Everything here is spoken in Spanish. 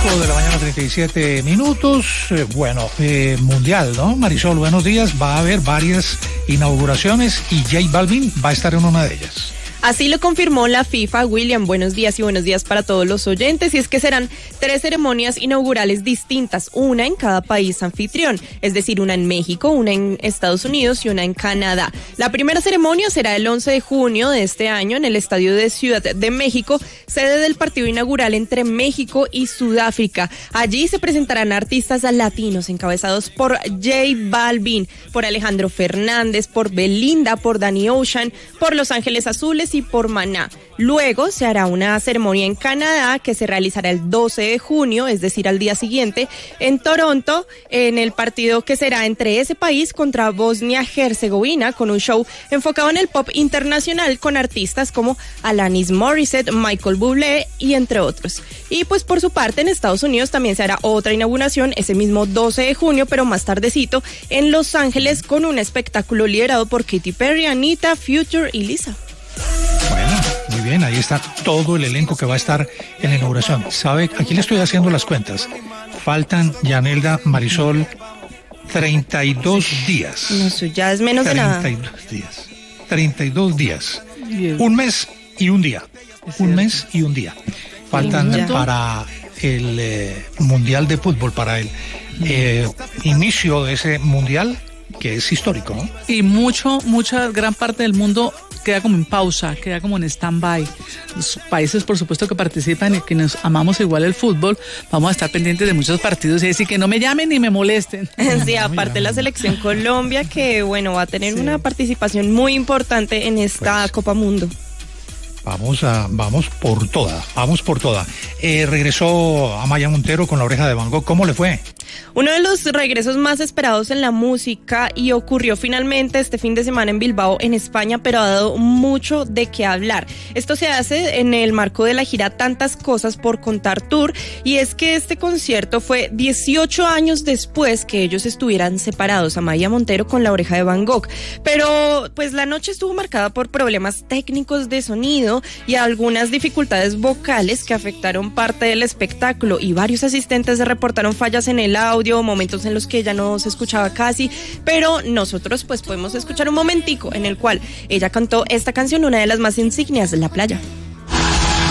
8:37 a.m. Mundial, ¿no? Marisol, buenos días. Va a haber varias inauguraciones y J Balvin va a estar en una de ellas. Así lo confirmó la FIFA. William, buenos días y buenos días para todos los oyentes. Y es que serán 3 ceremonias inaugurales distintas, una en cada país anfitrión, es decir, una en México, una en Estados Unidos y una en Canadá. La primera ceremonia será el 11 de junio de este año en el Estadio de Ciudad de México, sede del partido inaugural entre México y Sudáfrica. Allí se presentarán artistas latinos encabezados por J Balvin, por Alejandro Fernández, por Belinda, por Danny Ocean, por Los Ángeles Azules y por Maná. Luego se hará una ceremonia en Canadá que se realizará el 12 de junio, es decir, al día siguiente, en Toronto, en el partido que será entre ese país contra Bosnia-Herzegovina, con un show enfocado en el pop internacional con artistas como Alanis Morissette, Michael Bublé y entre otros. Y pues por su parte en Estados Unidos también se hará otra inauguración ese mismo 12 de junio, pero más tardecito, en Los Ángeles con un espectáculo liderado por Katy Perry, Anita, Future y Lisa. Bueno, muy bien, ahí está todo el elenco que va a estar en la inauguración. ¿Sabe? Aquí le estoy haciendo las cuentas. Faltan, Yanelda, Marisol, 32 días. No, eso ya es menos de nada. 32 días. 32 días. Un mes y un día. Un mes y un día. Faltan para el Mundial de Fútbol, para el inicio de ese Mundial, que es histórico, ¿no? Y gran parte del mundo queda como en pausa, queda como en stand-by. Los países, por supuesto, que participan y que nos amamos igual el fútbol, vamos a estar pendientes de muchos partidos y decir que no me llamen ni me molesten. Sí, aparte la selección Colombia, que bueno, va a tener una participación muy importante en esta Copa Mundo. Vamos por toda. Regresó Amaya Montero con La Oreja de Van Gogh. ¿Cómo le fue? Uno de los regresos más esperados en la música y ocurrió finalmente este fin de semana en Bilbao, en España, pero ha dado mucho de qué hablar. Esto se hace en el marco de la gira Tantas Cosas por Contar Tour, y es que este concierto fue 18 años después que ellos estuvieran separados, Amaya Montero con La Oreja de Van Gogh. Pero pues la noche estuvo marcada por problemas técnicos de sonido y algunas dificultades vocales que afectaron parte del espectáculo, y varios asistentes reportaron fallas en el audio, momentos en los que ella no se escuchaba casi, pero nosotros pues podemos escuchar un momentico en el cual ella cantó esta canción, una de las más insignias, La Playa.